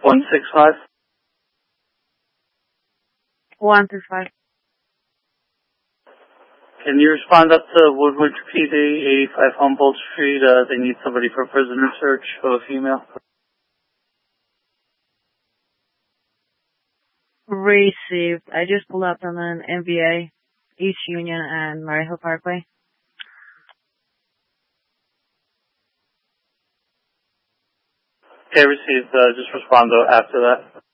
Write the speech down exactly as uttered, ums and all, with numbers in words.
one six five. one through five. Can you respond up to Woodward P D, eighty-five Humboldt Street? Uh, they need somebody for prisoner search for a female. Received. I just pulled up from an M V A, East Union and Murray Hill Parkway. Okay, received. Uh, just respond after that.